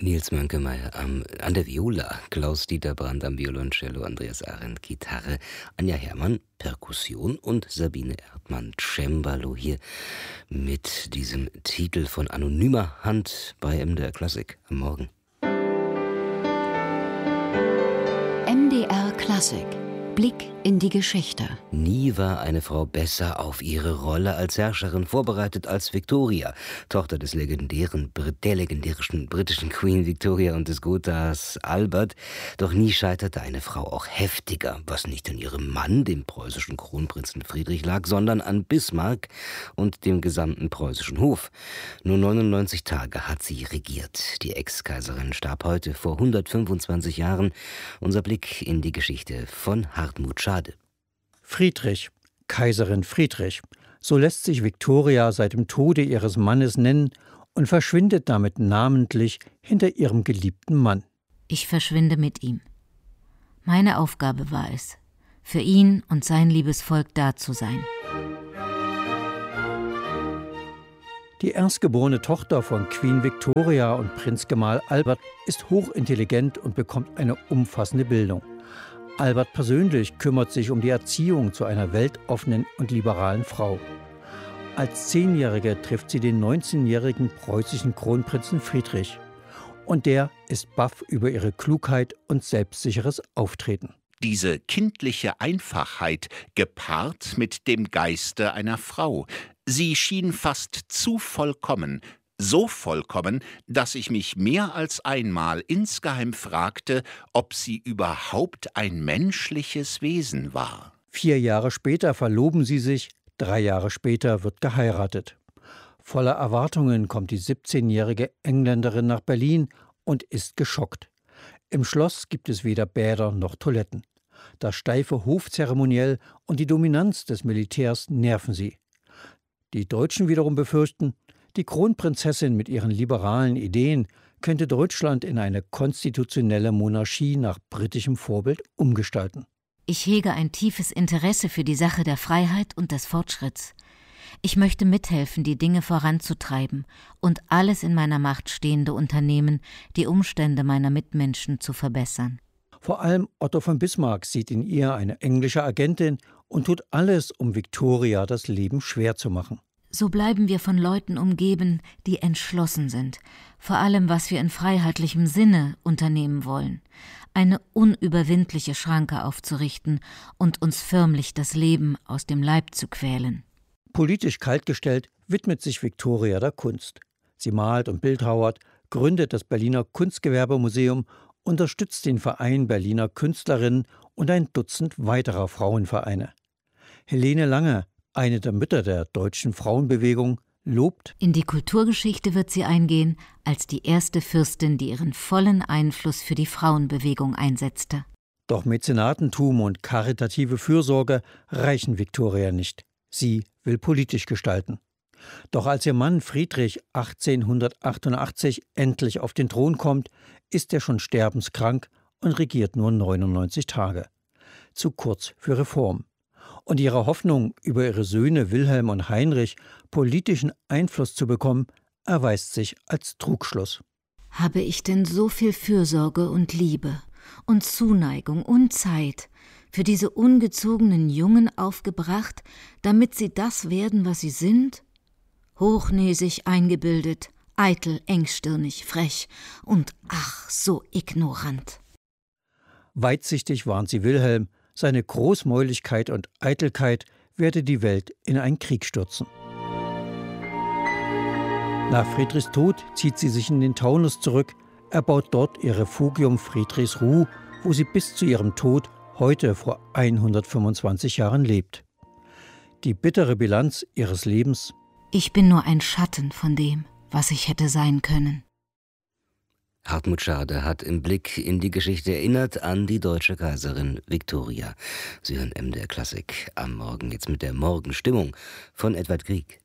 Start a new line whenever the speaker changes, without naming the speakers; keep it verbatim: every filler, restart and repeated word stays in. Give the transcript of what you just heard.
Nils Mönkemeyer am, an der Viola, Klaus-Dieter Brandt am Violoncello, Andreas Arendt Gitarre, Anja Herrmann Perkussion und Sabine Erdmann Cembalo hier mit diesem Titel von anonymer Hand bei M D R Klassik am Morgen.
M D R Klassik. Blick in die Geschichte.
Nie war eine Frau besser auf ihre Rolle als Herrscherin vorbereitet als Victoria, Tochter des legendären, der legendärischen britischen Queen Victoria und des Gothas Albert. Doch nie scheiterte eine Frau auch heftiger, was nicht an ihrem Mann, dem preußischen Kronprinzen Friedrich, lag, sondern an Bismarck und dem gesamten preußischen Hof. Nur neunundneunzig Tage hat sie regiert. Die Ex-Kaiserin starb heute vor hundertfünfundzwanzig Jahren. Unser Blick in die Geschichte von Hartmut Schade.
Friedrich, Kaiserin Friedrich, so lässt sich Victoria seit dem Tode ihres Mannes nennen und verschwindet damit namentlich hinter ihrem geliebten Mann.
Ich verschwinde mit ihm. Meine Aufgabe war es, für ihn und sein liebes Volk da zu sein.
Die erstgeborene Tochter von Queen Victoria und Prinzgemahl Albert ist hochintelligent und bekommt eine umfassende Bildung. Albert persönlich kümmert sich um die Erziehung zu einer weltoffenen und liberalen Frau. Als Zehnjährige trifft sie den neunzehnjährigen preußischen Kronprinzen Friedrich. Und der ist baff über ihre Klugheit und selbstsicheres Auftreten.
Diese kindliche Einfachheit gepaart mit dem Geiste einer Frau. Sie schien fast zu vollkommen. So vollkommen, dass ich mich mehr als einmal insgeheim fragte, ob sie überhaupt ein menschliches Wesen war.
Vier Jahre später verloben sie sich, drei Jahre später wird geheiratet. Voller Erwartungen kommt die siebzehnjährige Engländerin nach Berlin und ist geschockt. Im Schloss gibt es weder Bäder noch Toiletten. Das steife Hofzeremoniell und die Dominanz des Militärs nerven sie. Die Deutschen wiederum befürchten, die Kronprinzessin mit ihren liberalen Ideen könnte Deutschland in eine konstitutionelle Monarchie nach britischem Vorbild umgestalten.
Ich hege ein tiefes Interesse für die Sache der Freiheit und des Fortschritts. Ich möchte mithelfen, die Dinge voranzutreiben und alles in meiner Macht Stehende unternehmen, die Umstände meiner Mitmenschen zu verbessern.
Vor allem Otto von Bismarck sieht in ihr eine englische Agentin und tut alles, um Victoria das Leben schwer zu machen.
So bleiben wir von Leuten umgeben, die entschlossen sind, vor allem was wir in freiheitlichem Sinne unternehmen wollen, eine unüberwindliche Schranke aufzurichten und uns förmlich das Leben aus dem Leib zu quälen.
Politisch kaltgestellt widmet sich Victoria der Kunst. Sie malt und bildhauert, gründet das Berliner Kunstgewerbemuseum, unterstützt den Verein Berliner Künstlerinnen und ein Dutzend weiterer Frauenvereine. Helene Lange, eine der Mütter der deutschen Frauenbewegung, lobt:
In die Kulturgeschichte wird sie eingehen als die erste Fürstin, die ihren vollen Einfluss für die Frauenbewegung einsetzte.
Doch Mäzenatentum und karitative Fürsorge reichen Victoria nicht. Sie will politisch gestalten. Doch als ihr Mann Friedrich achtzehnhundertachtundachtzig endlich auf den Thron kommt, ist er schon sterbenskrank und regiert nur neunundneunzig Tage. Zu kurz für Reform. Und ihre Hoffnung, über ihre Söhne Wilhelm und Heinrich politischen Einfluss zu bekommen, erweist sich als Trugschluss.
Habe ich denn so viel Fürsorge und Liebe und Zuneigung und Zeit für diese ungezogenen Jungen aufgebracht, damit sie das werden, was sie sind? Hochnäsig eingebildet, eitel, engstirnig, frech und ach, so ignorant.
Weitsichtig warnt sie Wilhelm, seine Großmäuligkeit und Eitelkeit werde die Welt in einen Krieg stürzen. Nach Friedrichs Tod zieht sie sich in den Taunus zurück, erbaut dort ihr Refugium Friedrichsruh, wo sie bis zu ihrem Tod heute vor hundertfünfundzwanzig Jahren lebt. Die bittere Bilanz ihres Lebens:
Ich bin nur ein Schatten von dem, was ich hätte sein können.
Hartmut Schade hat im Blick in die Geschichte erinnert an die deutsche Kaiserin Victoria. Sie hören M D R Klassik am Morgen jetzt mit der Morgenstimmung von Edward Grieg.